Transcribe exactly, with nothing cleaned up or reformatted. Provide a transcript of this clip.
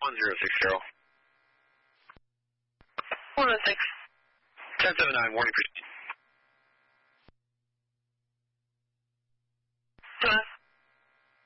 one zero six zero. one oh six. ten seven nine, warning proceed. Two